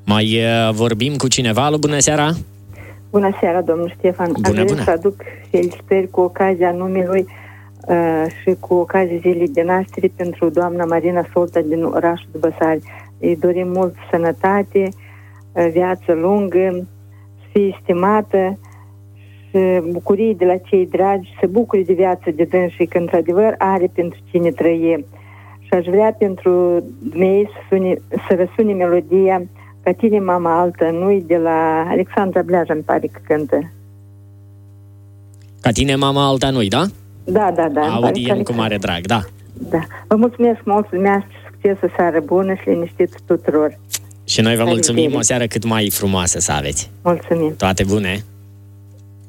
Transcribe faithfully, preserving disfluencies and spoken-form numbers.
Mai uh, vorbim cu cineva? Alo, bună seara! Bună seara, domnul Ștefan. Bună, Aș bună. vrea să aduc felicitări cu ocazia numelui uh, și cu ocazia zilei de naștere pentru doamna Marina Solta din orașul Băsari. Îi dorim mult sănătate, uh, viață lungă, să fie estimată și bucurii de la cei dragi, să bucure de viață de dânsii, că într-adevăr are pentru cine trăie. Și aș vrea pentru mei să, sune, să răsune melodia Ca tine, mama altă, nu-i de la Alexandra Bleaja, îmi pare că cântă. Ca tine, mama alta, nu-i, da? Da, da, da. Audiem cu mare drag, da. Da. Vă mulțumesc mult, dumneavoastră, succes, o seară bună și liniștiți tuturor. Și noi vă mulțumim, o seară cât mai frumoasă să aveți. Mulțumim. Toate bune!